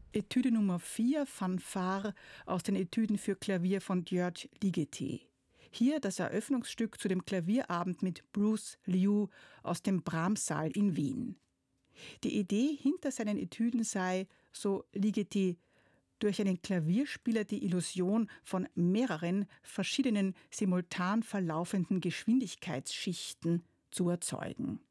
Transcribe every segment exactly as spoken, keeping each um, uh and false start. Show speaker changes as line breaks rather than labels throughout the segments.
Etüde Nummer vier, Fanfare aus den Etüden für Klavier von György Ligeti. Hier das Eröffnungsstück zu dem Klavierabend mit Bruce Liu aus dem Brahms-Saal in Wien. Die Idee hinter seinen Etüden sei, so Ligeti, durch einen Klavierspieler die Illusion von mehreren verschiedenen simultan verlaufenden Geschwindigkeitsschichten zu erzeugen.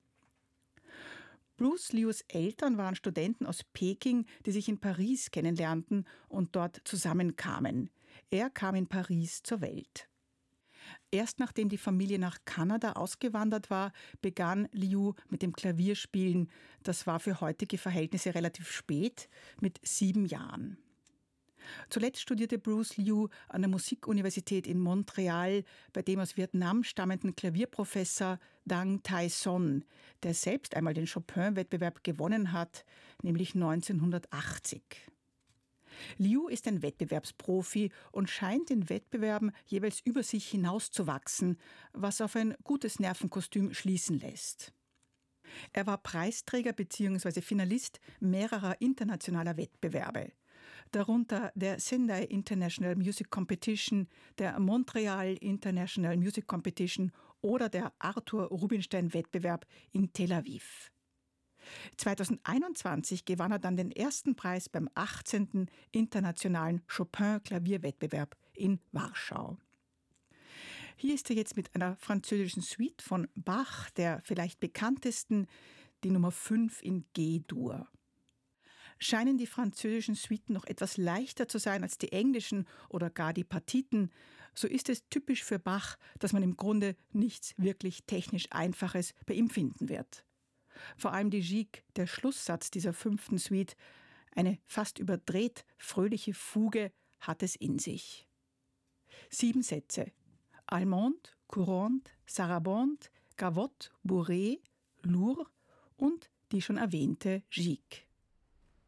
Bruce Lius Eltern waren Studenten aus Peking, die sich in Paris kennenlernten und dort zusammenkamen. Er kam in Paris zur Welt. Erst nachdem die Familie nach Kanada ausgewandert war, begann Liu mit dem Klavierspielen. Das war für heutige Verhältnisse relativ spät, mit sieben Jahren. Zuletzt studierte Bruce Liu an der Musikuniversität in Montreal bei dem aus Vietnam stammenden Klavierprofessor Dang Thai Son, der selbst einmal den Chopin-Wettbewerb gewonnen hat, nämlich neunzehnhundertachtzig. Liu ist ein Wettbewerbsprofi und scheint in Wettbewerben jeweils über sich hinauszuwachsen, was auf ein gutes Nervenkostüm schließen lässt. Er war Preisträger bzw. Finalist mehrerer internationaler Wettbewerbe, darunter der Sendai International Music Competition, der Montreal International Music Competition oder der Arthur Rubinstein-Wettbewerb in Tel Aviv. zweitausendeinundzwanzig gewann er dann den ersten Preis beim achtzehnten Internationalen Chopin-Klavierwettbewerb in Warschau. Hier ist er jetzt mit einer französischen Suite von Bach, der vielleicht bekanntesten, die Nummer fünf in G-Dur. Scheinen die französischen Suiten noch etwas leichter zu sein als die englischen oder gar die Partiten, so ist es typisch für Bach, dass man im Grunde nichts wirklich technisch Einfaches bei ihm finden wird. Vor allem die Gigue, der Schlusssatz dieser fünften Suite, eine fast überdreht fröhliche Fuge, hat es in sich. Sieben Sätze: Allemande, Courante, Sarabande, Gavotte, Bourrée, Lourd und die schon erwähnte Gigue.